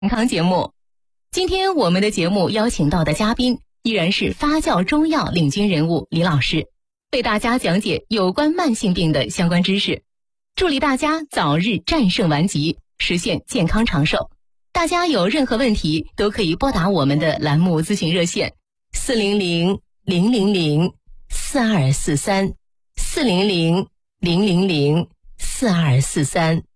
健康节目。今天我们的节目邀请到的嘉宾依然是发酵中药领军人物李老师，为大家讲解有关慢性病的相关知识，助力大家早日战胜顽疾，实现健康长寿。大家有任何问题都可以拨打我们的栏目咨询热线400-000-4243 400-000-4243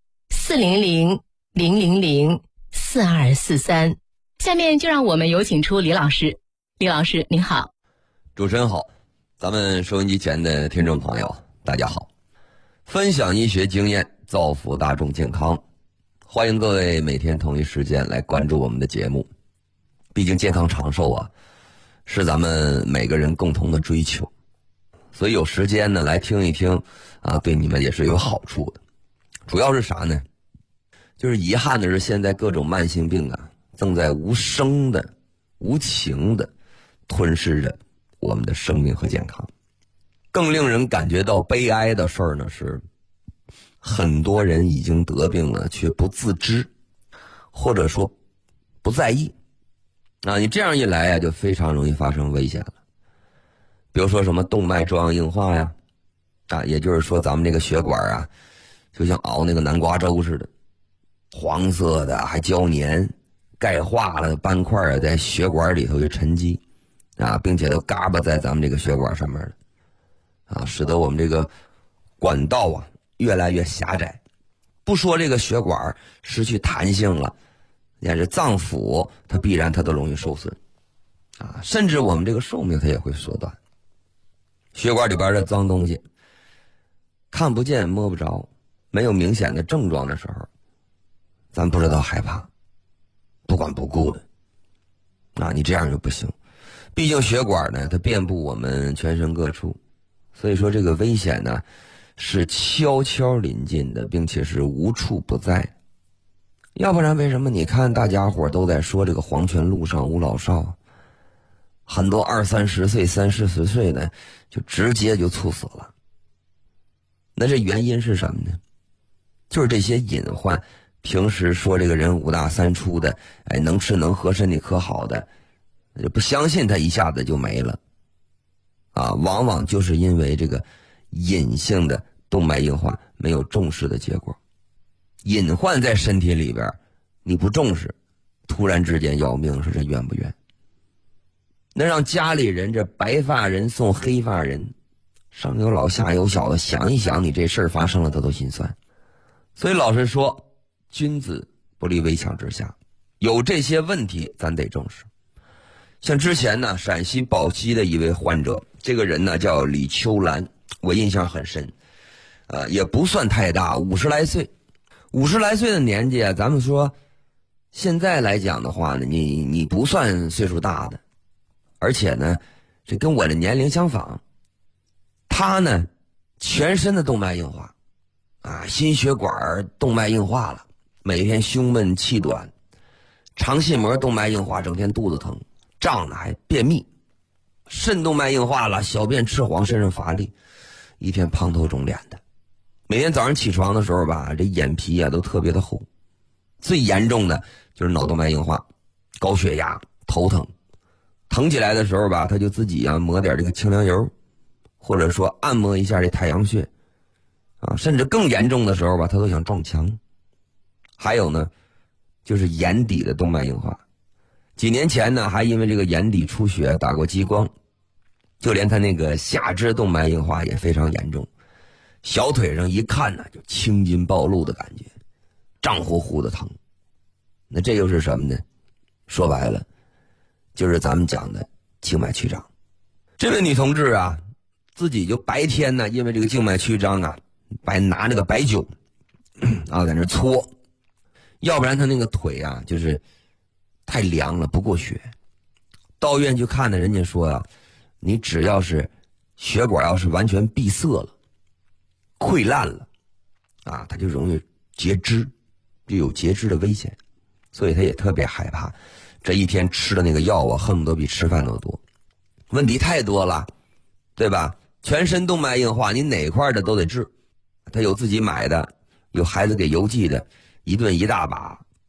400-000-4243。下面就让我们有请出李老师。李老师您好。 主持人好，咱们收音机前的听众朋友大家好，分享医学经验，造福大众健康，欢迎各位每天同一时间来关注我们的节目。毕竟健康长寿啊是咱们每个人共同的追求，所以有时间呢来听一听啊，对你们也是有好处的。主要是啥呢？就是遗憾的是现在各种慢性病啊正在无声的无情的吞噬着我们的生命和健康。更令人感觉到悲哀的事儿呢是，很多人已经得病了却不自知，或者说不在意啊，你这样一来啊就非常容易发生危险了。比如说什么动脉粥样硬化呀啊，也就是说咱们这个血管啊就像熬那个南瓜粥似的，黄色的还胶黏，钙化了的斑块啊在血管里头就沉积啊，并且都嘎巴在咱们这个血管上面了啊，使得我们这个管道啊越来越狭窄。不说这个血管失去弹性了，你看这脏腑它必然它都容易受损啊，甚至我们这个寿命它也会缩短。血管里边的脏东西看不见摸不着，没有明显的症状的时候，咱不知道害怕，不管不顾的啊，你这样就不行。毕竟血管呢它遍布我们全身各处，所以说这个危险呢是悄悄临近的，并且是无处不在。要不然为什么你看大家伙都在说这个黄泉路上无老少，很多20-30岁30-40岁的就直接就猝死了。那这原因是什么呢？就是这些隐患，平时说这个人5大3粗的，哎，能吃能喝身体可好的，就不相信他一下子就没了啊，往往就是因为这个隐性的动脉硬化没有重视的结果。隐患在身体里边，你不重视，突然之间要命，是这冤不冤？那让家里人这白发人送黑发人，上有老下有小的，想一想你这事儿发生了他都心酸。所以老实说，君子不立危墙之下，有这些问题咱得重视。像之前呢陕西宝鸡的一位患者，这个人呢叫李秋兰，我印象很深，也不算太大，50来岁，50来岁的年纪啊，咱们说现在来讲的话呢，你不算岁数大的，而且呢这跟我的年龄相仿。他呢全身的动脉硬化啊，心血管动脉硬化了，每天胸闷气短，肠系膜动脉硬化，整天肚子疼，胀的还便秘，肾动脉硬化了，小便赤黄，身上乏力，一天胖头肿脸的，每天早上起床的时候吧，这眼皮啊都特别的厚。最严重的就是脑动脉硬化，高血压，头疼，疼起来的时候吧，他就自己啊抹点这个清凉油，或者说按摩一下这太阳穴啊，甚至更严重的时候吧，他都想撞墙。还有呢就是眼底的动脉硬化，几年前呢还因为这个眼底出血打过激光，就连他那个下肢动脉硬化也非常严重，小腿上一看呢就青筋暴露的感觉，胀乎乎的疼。那这又是什么呢？说白了就是咱们讲的静脉曲张。这位女同志啊，自己就白天呢因为这个静脉曲张啊，拿那个白酒啊在那搓，要不然她那个腿啊就是太凉了不过血。到院去看呢，人家说啊，你只要是血管要是完全闭塞了溃烂了啊，它就容易截肢，就有截肢的危险。所以他也特别害怕，这一天吃的那个药啊恨不得比吃饭都多。问题太多了，对吧？全身动脉硬化你哪块的都得治，他有自己买的，有孩子给邮寄的，一顿一大把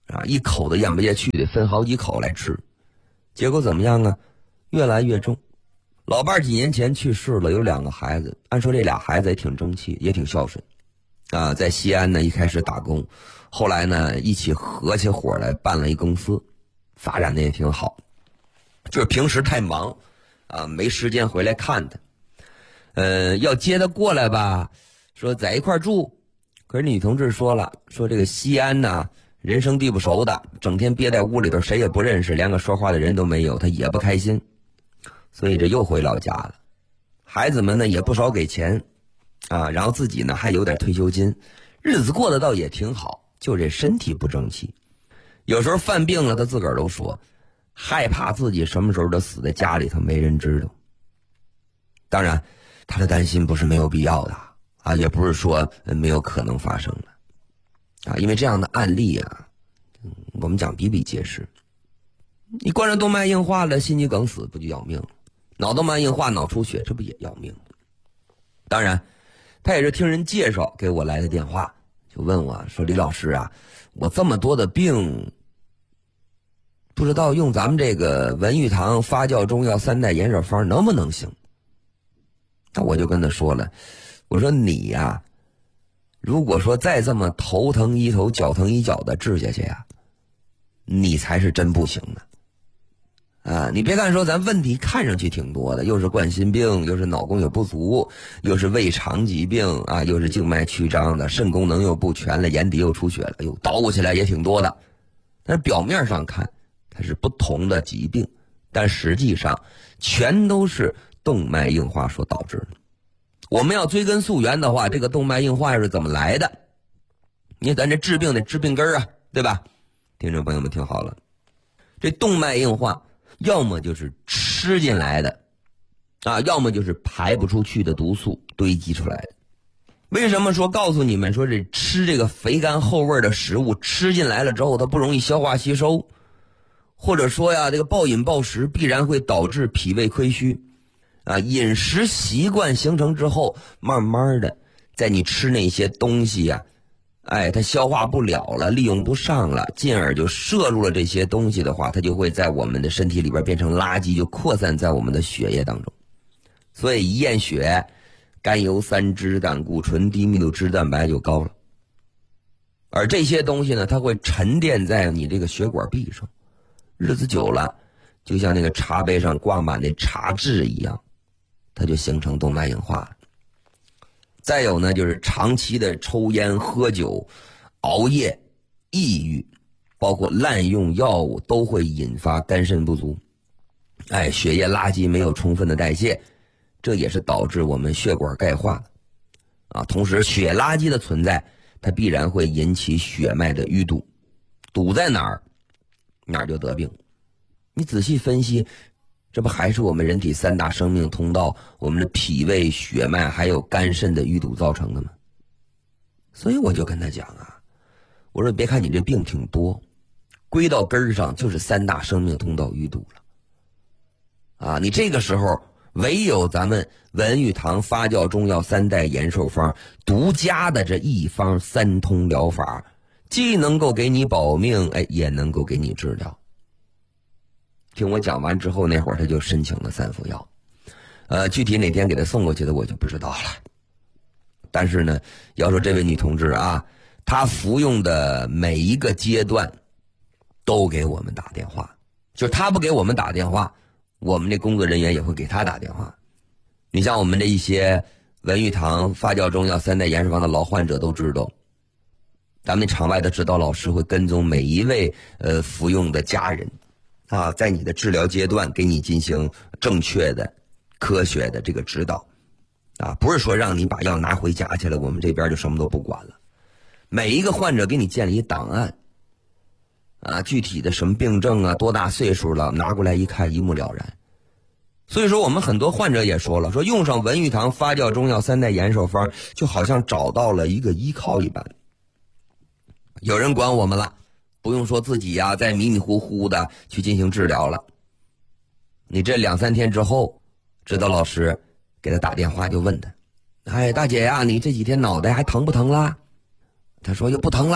一口都咽不下去，得分好几口来吃。结果怎么样啊？越来越重。老伴儿几年前去世了，有2个孩子。按说这俩孩子也挺争气，也挺孝顺在西安呢一开始打工，后来呢一起合起伙来办了一公司，发展的也挺好。就是平时太忙没时间回来看他。要接他过来吧，说在一块住，可是女同志说了，说这个西安呢人生地不熟的，整天憋在屋里头，谁也不认识，连个说话的人都没有，他也不开心，所以这又回老家了。孩子们呢也不少给钱然后自己呢还有点退休金，日子过得倒也挺好，就这身体不争气。有时候犯病了，他自个儿都说害怕自己什么时候就死在家里头，没人知道。当然他的担心不是没有必要的也不是说没有可能发生的因为这样的案例我们讲比比皆是。你冠上动脉硬化了，心肌梗死不就要命了？脑动脉硬化脑出血，这不也要命了？当然他也是听人介绍给我来的电话，就问我说，李老师我这么多的病，不知道用咱们这个文玉堂发酵中药3代延寿方能不能行？那我就跟他说了，我说你如果说再这么头疼医头脚疼医脚的治下去你才是真不行的你别看说咱问题看上去挺多的，又是冠心病，又是脑供血不足，又是胃肠疾病又是静脉曲张的，肾功能又不全了，眼底又出血了，捣鼓起来也挺多的。但是表面上看它是不同的疾病，但实际上全都是动脉硬化所导致的。我们要追根溯源的话，这个动脉硬化是怎么来的？因为咱这治病得治病根对吧？听众朋友们听好了，这动脉硬化要么就是吃进来的要么就是排不出去的毒素堆积出来的。为什么说告诉你们说这吃这个肥甘厚味的食物吃进来了之后它不容易消化吸收，或者说这个暴饮暴食必然会导致脾胃亏虚饮食习惯形成之后，慢慢的在你吃那些东西它消化不了了，利用不上了，进而就摄入了这些东西的话，它就会在我们的身体里边变成垃圾，就扩散在我们的血液当中。所以一验血，甘油三酯、胆固醇、低密度脂蛋白就高了。而这些东西呢，它会沉淀在你这个血管壁上，日子久了，就像那个茶杯上挂满的茶渍一样，它就形成动脉硬化了。再有呢，就是长期的抽烟、喝酒、熬夜、抑郁，包括滥用药物，都会引发肝肾不足。血液垃圾没有充分的代谢，这也是导致我们血管钙化同时血垃圾的存在，它必然会引起血脉的淤堵，堵在哪儿，哪儿就得病。你仔细分析，这不还是我们人体3大生命通道，我们的脾胃、血脉还有肝肾的淤堵造成的吗？所以我就跟他讲我说别看你这病挺多，归到根儿上就是3大生命通道淤堵了你这个时候唯有咱们文玉堂发酵中药3代延寿方独家的这一方3通疗法，既能够给你保命也能够给你治疗。听我讲完之后，那会儿他就申请了3副药，具体哪天给他送过去的我就不知道了。但是呢，要说这位女同志她服用的每一个阶段都给我们打电话，就是她不给我们打电话，我们这工作人员也会给她打电话。你像我们这一些文玉堂发酵中药3代延寿方的老患者都知道，咱们场外的指导老师会跟踪每一位服用的家人在你的治疗阶段给你进行正确的科学的这个指导不是说让你把药拿回家去了，我们这边就什么都不管了。每一个患者给你建立一档案具体的什么病症多大岁数了，拿过来一看一目了然。所以说我们很多患者也说了，说用上文玉堂发酵中药3代延寿方就好像找到了一个依靠一般，有人管我们了，不用说自己再迷迷糊糊的去进行治疗了。你这2、3天之后，指导老师给他打电话就问他，大姐你这几天脑袋还疼不疼啦？他说又不疼啦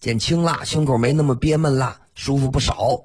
减轻了，胸口没那么憋闷了，舒服不少。